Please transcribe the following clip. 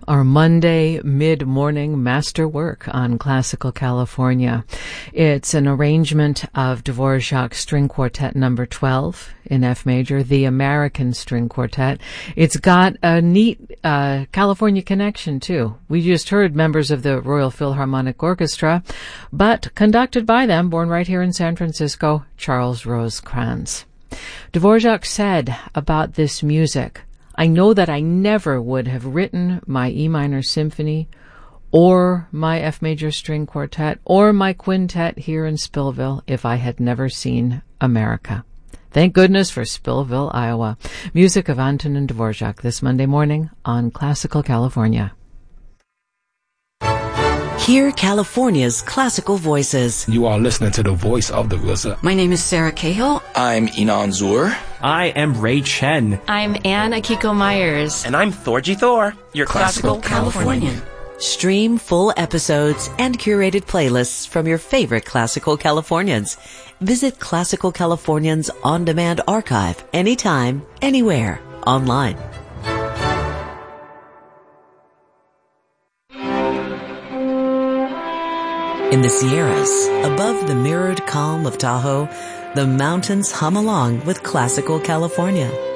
our Monday mid-morning masterwork on Classical California. It's an arrangement of Dvorak's String Quartet number 12 in F major, the American String Quartet. It's got a neat California connection, too. We just heard members of the Royal Philharmonic Orchestra, but conducted by them, born right here in San Francisco, Charles Rosecrans. Dvorak said about this music, "I know that I never would have written my E minor symphony or my F major string quartet or my quintet here in Spillville if I had never seen America." Thank goodness for Spillville, Iowa. Music of Antonin Dvorak this Monday morning on Classical California. Hear California's classical voices. You are listening to the voice of the RZA. My name is Sarah Cahill. I'm Inan Zur. I am Ray Chen. I'm Anne Akiko Myers. And I'm Thorgy Thor, your Classical Californian. Stream full episodes and curated playlists from your favorite Classical Californians. Visit Classical Californians on-demand archive anytime, anywhere, online. In the Sierras, above the mirrored calm of Tahoe, the mountains hum along with Classical California.